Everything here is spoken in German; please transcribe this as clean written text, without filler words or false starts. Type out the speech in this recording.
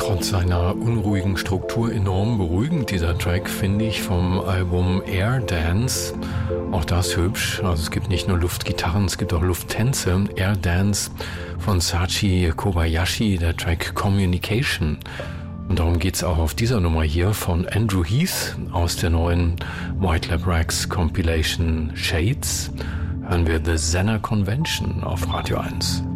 Trotz seiner unruhigen Struktur enorm beruhigend, dieser Track, finde ich, vom Album Air Dance. Auch das hübsch. Also es gibt nicht nur Luftgitarren, es gibt auch Lufttänze. Air Dance von Sachi Kobayashi, der Track Communication. Und darum geht's auch auf dieser Nummer hier von Andrew Heath aus der neuen White Lab Rex Compilation Shades. Hören wir The Zenner Convention auf Radio 1.